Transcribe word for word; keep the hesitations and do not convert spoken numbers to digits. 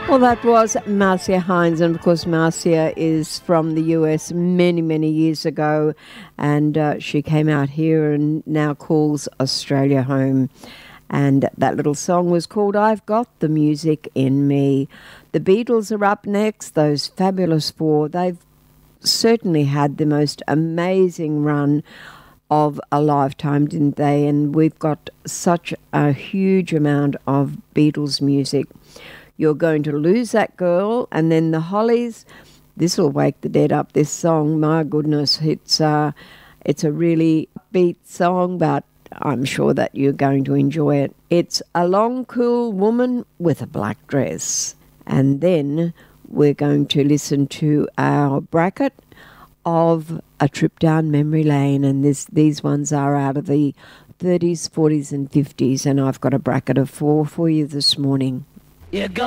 Well, that was Marcia Hines, and of course Marcia is from the U S many, many years ago, and uh, she came out here and now calls Australia home. And that little song was called I've Got the Music in Me. The Beatles are up next, those fabulous four. They've certainly had the most amazing run of a lifetime, didn't they? And we've got such a huge amount of Beatles music. You're Going to Lose That Girl, and then the Hollies. This will wake the dead up, this song. My goodness, it's, uh, it's a really upbeat song, but I'm sure that you're going to enjoy it. It's A Long Cool Woman with a Black Dress. And then we're going to listen to our bracket of A Trip Down Memory Lane, and this, these ones are out of the thirties, forties and fifties, and I've got a bracket of four for you this morning. You go